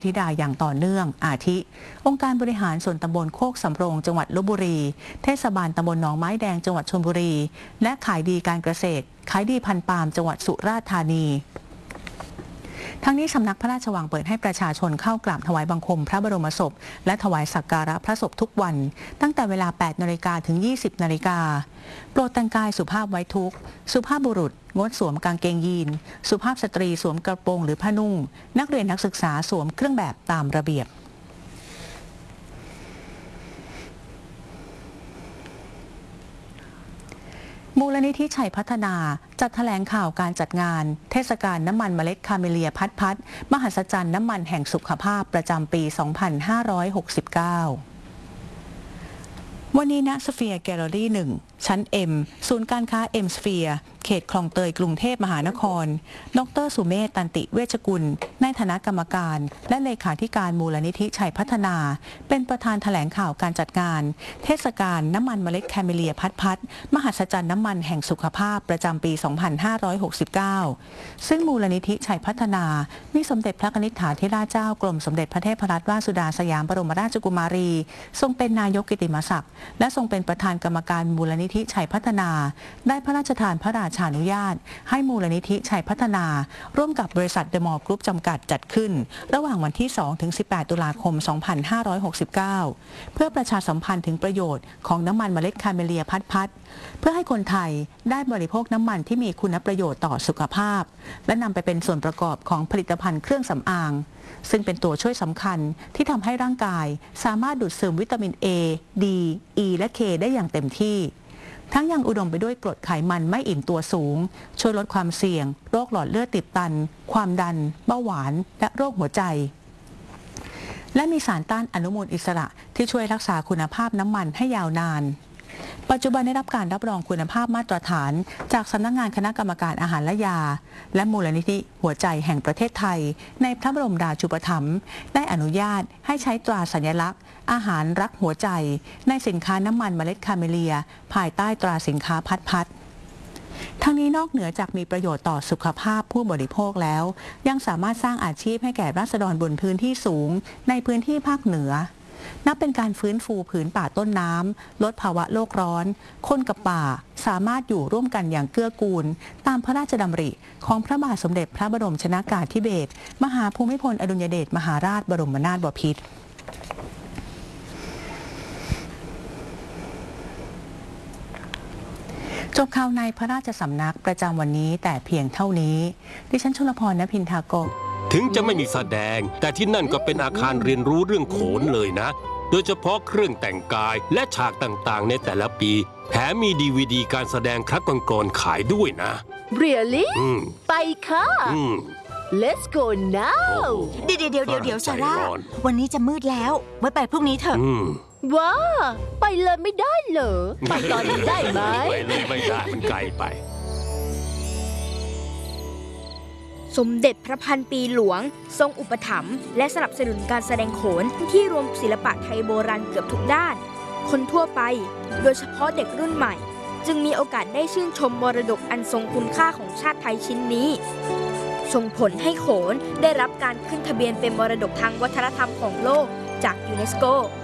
ธิดาอย่างต่อเนื่องอาทิองค์การบริหารส่วนตำบลโคกสำโรงจังหวัดลพบุรีเทศบาลตำบลหนองไม้แดงจังหวัดชลบุรีและขายดีการเกษตรขายดีพันธุ์ปาล์มจังหวัดสุราษฎร์ธานีทั้งนี้สำนักพระราชวังเปิดให้ประชาชนเข้ากราบถวายบังคมพระบรมศพและถวายสักการะพระศพทุกวันตั้งแต่เวลา 8 นาฬิกาถึง 20 นาฬิกาโปรดแต่งกายสุภาพไว้ทุกข์สุภาพบุรุษงดสวมกางเกงยีนสุภาพสตรีสวมกระโปรงหรือผ้านุ่งนักเรียนนักศึกษาสวมเครื่องแบบตามระเบียบมูลนิธิชัยพัฒนาจัดแถลงข่าวการจัดงานเทศกาลน้ำมันเมล็ดคาเมเลียพัดมหัศจรรย์น้ำมันแห่งสุขภาพประจำปี 2569 วันนี้ณสเฟียร์แกลเลอรี่ 1 ชั้น M ศูนย์การค้า M สเฟียร์เขตคลองเตยกรุงเทพมหานครดร.สุเมธ ตันติเวชกุลในฐานะกรรมการและเลขาธิการมูลนิธิชัยพัฒนาเป็นประธานแถลงข่าวการจัดงานเทศกาลน้ำมันเมล็ดแคเมเลียพัดมหัศจรรย์น้ำมันแห่งสุขภาพประจำปี 2569 ซึ่งมูลนิธิชัยพัฒนามีสมเด็จพระนิธิถาธิราชเจ้ากรมสมเด็จพระเทพรัตนราชสุดาสยามบรมราชกุมารีทรงเป็นนายกกิตติมศักดิ์และทรงเป็นประธานกรรมการมูลนิธิชัยพัฒนาได้พระราชทานพระราชานุญาตให้มูลนิธิชัยพัฒนาร่วมกับบริษัทเดอะมอลล์กรุ๊ปจำกัดจัดขึ้นระหว่างวันที่ 2 ถึง 18 ตุลาคม 2569 เพื่อประชาสัมพันธ์ถึงประโยชน์ของน้ำมันเมล็ดคาเมเลียพัดเพื่อให้คนไทยได้บริโภคน้ำมันที่มีคุณประโยชน์ต่อสุขภาพและนำไปเป็นส่วนประกอบของผลิตภัณฑ์เครื่องสำอางซึ่งเป็นตัวช่วยสำคัญที่ทำให้ร่างกายสามารถดูดซึมวิตามิน A, D, E และ K ได้อย่างเต็มที่ทั้งยังอุดมไปด้วยกรดไขมันไม่อิ่มตัวสูงช่วยลดความเสี่ยงโรคหลอดเลือดติดตันความดันเบาหวานและโรคหัวใจและมีสารต้านอนุมูลอิสระที่ช่วยรักษาคุณภาพน้ำมันให้ยาวนานปัจจุบันได้รับการรับรองคุณภาพมาตรฐานจากสำนักงานคณะกรรมการอาหารและยาและมูลนิธิหัวใจแห่งประเทศไทยในพระบรมราชูปถัมภ์ได้อนุญาตให้ใช้ตราสัญลักษณ์อาหารรักหัวใจในสินค้าน้ำมันเมล็ดคาเมเลียภายใต้ตราสินค้าพัดทั้งนี้นอกเหนือจากมีประโยชน์ต่อสุขภาพผู้บริโภคแล้วยังสามารถสร้างอาชีพให้แก่ราษฎรบนพื้นที่สูงในพื้นที่ภาคเหนือนับเป็นการฟื้นฟูผืนป่าต้นน้ำลดภาวะโลกร้อนคนกับป่าสามารถอยู่ร่วมกันอย่างเกื้อกูลตามพระราชดำริของพระบาทสมเด็จพระบรมชนกาธิเบศรมหาภูมิพลอดุลยเดชมหาราชบรมนาถบพิตรจบข่าวในพระราชสำนักประจำวันนี้แต่เพียงเท่านี้ดิฉันชลพร ณ พินทากรถึงจะไม่มีแสดงแต่ที่นั่นก็เป็นอาคารเรียนรู้เรื่องโขนเลยนะโดยเฉพาะเครื่องแต่งกายและฉากต่างๆในแต่ละปีแถมมีDVDการแสดงครั้งก่อนๆขายด้วยนะ Really ไปค่ะ Let's go now เดี๋ยวซาร่าวันนี้จะมืดแล้วไว้ไปพรุ่งนี้เถอะว้าไปเลยไม่ได้เหรอไปตอนนี้ได้ไหมไปเลยไม่ได้มันไกลไปสมเด็จพระพันปีหลวงทรงอุปถัมภ์และสนับสนุนการแสดงโขนที่รวมศิลปะไทยโบราณเกือบทุกด้านคนทั่วไปโดยเฉพาะเด็กรุ่นใหม่จึงมีโอกาสได้ชื่นชมมรดกอันทรงคุณค่าของชาติไทยชิ้นนี้ส่งผลให้โขนได้รับการขึ้นทะเบียนเป็นมรดกทางวัฒนธรรมของโลกจากยูเนสโก